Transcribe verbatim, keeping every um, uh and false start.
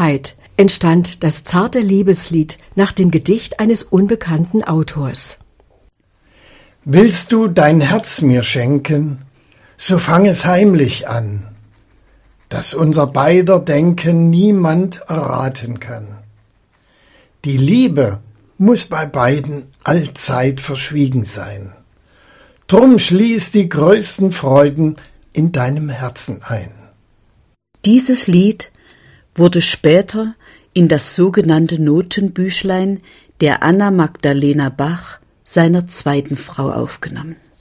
Zeit entstand das zarte Liebeslied nach dem Gedicht eines unbekannten Autors. Willst du dein Herz mir schenken, so fang es heimlich an, dass unser beider Denken niemand erraten kann. Die Liebe muss bei beiden allzeit verschwiegen sein. Drum schließ die größten Freuden in deinem Herzen ein. Dieses Lied wurde später in das sogenannte Notenbüchlein der Anna Magdalena Bach, seiner zweiten Frau, aufgenommen.